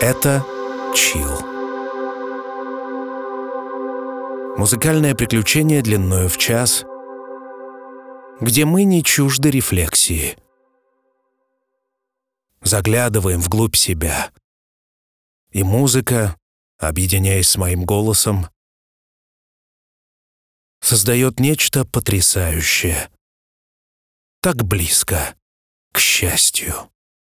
Это чилл. Музыкальное приключение длиною в час, где мы не чужды рефлексии. Заглядываем вглубь себя. И музыка, объединяясь с моим голосом, создает нечто потрясающее. Так близко к счастью.